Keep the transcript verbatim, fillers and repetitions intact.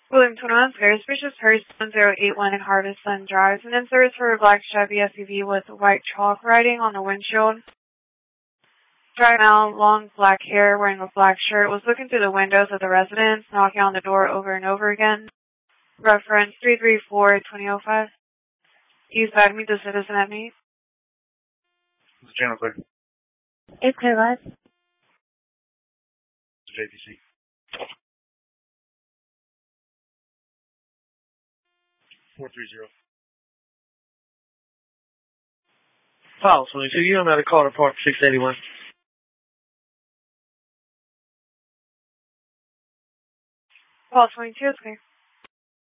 William twenty-one, Paris Bishop, Paris one zero eight one in Harvest Sun Drive. And then service for a black Chevy S U V with white chalk writing on the windshield. Dry mouth, long black hair, wearing a black shirt, was looking through the windows of the residence, knocking on the door over and over again. Reference three three four two zero zero five. East back, meet the citizen at me. The channel clear. It's clear, live. J P C. four three zero. File twenty-two, you don't know how to call to Park six eighty-one. Call twenty-two, it's clear.